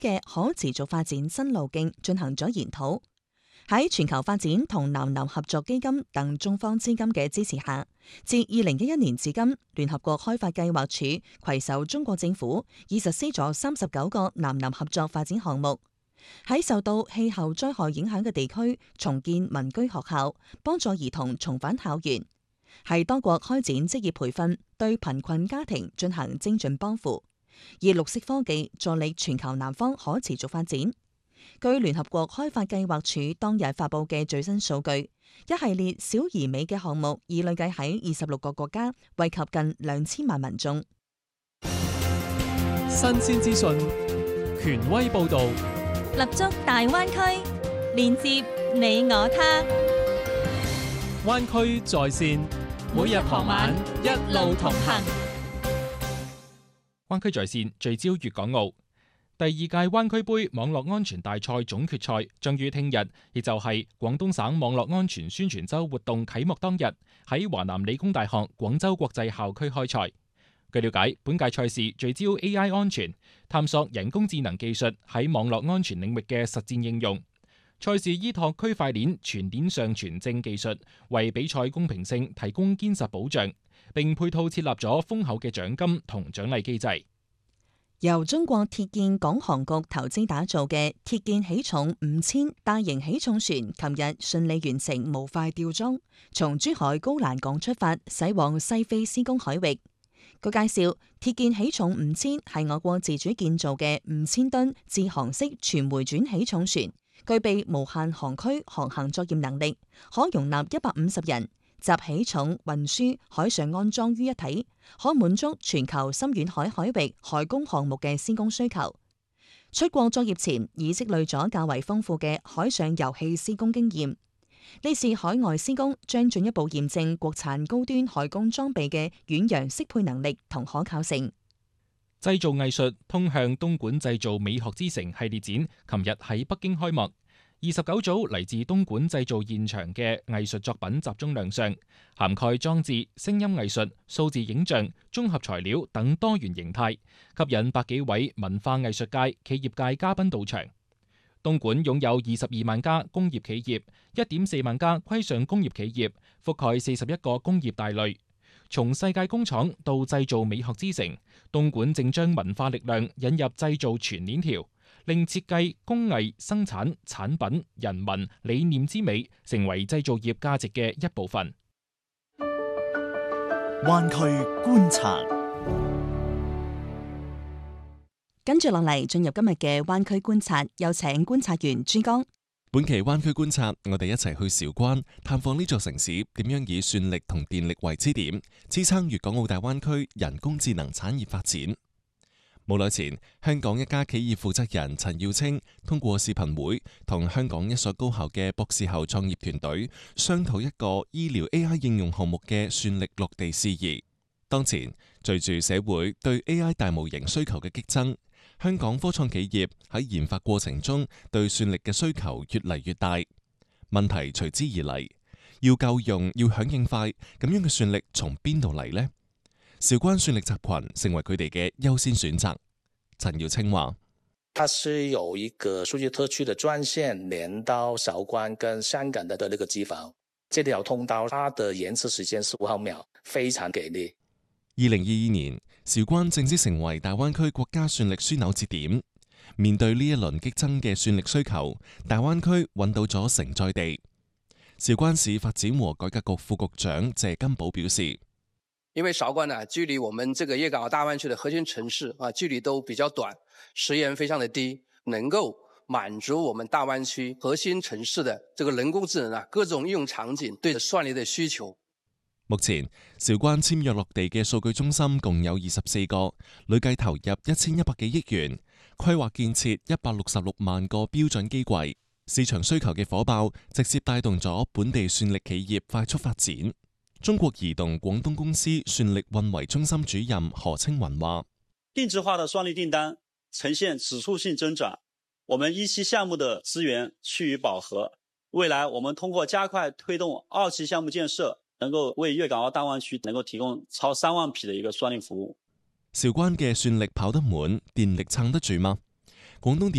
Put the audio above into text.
嘅可持續發展新路徑進行咗研討。喺全球發展同南南合作基金等中方資金嘅支持下，自2011年至今，聯合國開發計劃署攜手中國政府，已實施咗39個南南合作發展項目，喺受到氣候災害影響嘅地區重建民居學校，幫助兒童重返校園，係多國開展職業培訓，對貧困家庭進行精準幫扶，以綠色科技助力全球南方可持續發展。據聯合國開發計劃署當日發佈嘅最新數據，一系列小而美嘅項目已累計喺26個國家惠及近2000萬民眾。 新鮮資訊，權威報導， 立足大灣區，連接你我他。 灣區在線，每日傍晚一路同行。 灣區在線聚焦粵港澳。第二屆灣區杯網絡安全大賽總決賽將於聽日，亦就係廣東省網絡安全宣傳週活動啟幕當日，喺華南理工大學廣州國際校區開賽。據了解，本屆賽事聚焦 AI 安全，探索人工智能技術喺網絡安全領域嘅實戰應用。賽事依託區塊鏈全鏈上傳證技術，為比賽公平性提供堅實保障，並配套設立咗豐厚嘅獎金同獎勵機制。 由中國鐵建港航局投資打造嘅鐵建起重5000大型起重船，琴日順利完成模塊吊裝，從珠海高欄港出發，駛往西非施工海域。據介紹，鐵建起重5000係我國自主建造嘅5000噸自航式全回轉起重船，具備無限航區航行作業能力，可容納150人。集起重、運輸、海上安裝於一體，可滿足全球深遠海域海工項目嘅施工需求。出國作業前已積累咗較為豐富嘅海上油氣施工經驗。呢次海外施工將進一步驗證國產高端海工裝備嘅遠洋適配能力同可靠性。 製造藝術通向東莞製造美學之城系列展，琴日喺北京開幕。29組嚟自東莞製造現場嘅藝術作品集中亮相，涵蓋裝置、聲音藝術、數字影像、綜合材料等多元形態，吸引百幾位文化藝術界、企業界嘉賓到場。東莞擁有22萬家工業企業，1.4萬家規上工業企業，覆蓋41個工業大類。從世界工廠到製造美學之城，東莞正將文化力量引入製造全鏈條，令設計、工藝、生產、產品、人文、理念之美成為製造業價值嘅一部分。 灣區觀察， 跟住落嚟進入今日嘅灣區觀察，有請觀察員朱江。 本期灣區觀察，我哋一齊去韶關探訪呢座城市點樣以算力同電力為支點，支撐粵港澳大灣區人工智能產業發展。冇耐前，香港一家企業負責人陳耀清通過視頻會同香港一所高校嘅博士後創業團隊商討一個醫療 AI 應用項目嘅算力落地事宜。當前，隨住社會對 AI 大模型需求嘅激增，香港科創企業喺研發過程中對算力嘅需求越嚟越大。問題隨之而嚟，要夠用，要響應快，咁樣嘅算力從邊度嚟呢？韶關算力集群成為佢哋嘅優先選擇。陳耀清話： 它是有一個數據特區的專線連到韶關跟香港的那個機房，這條通道它的延遲時間15毫秒，非常給力。 2022年，韶關正式成為大灣區國家算力樞紐節點。面對呢一輪激增嘅算力需求，大灣區揾到咗承載地。韶關市發展和改革局副局長謝金寶表示： 因為韶關呢，距離我們這個粵港澳大灣區的核心城市距離都比較短，時延非常的低，能夠滿足我們大灣區核心城市的這個人工智能各種應用場景對算力的需求。 目前，韶關簽約落地嘅數據中心共有24個，累計投入1100幾億元，規劃建設166萬個標準機櫃。市場需求嘅火爆，直接帶動咗本地算力企業快速發展。中國移動廣東公司算力運維中心主任何青雲話： 定制化的算力訂單呈現指數性增長，我們一期項目的資源趨於飽和。未來我們通過加快推動二期項目建設，能夠為粵港澳大灣區能夠提供超3萬匹的一個算力服務。 韶關嘅算力跑得滿，電力撐得住嗎？廣東電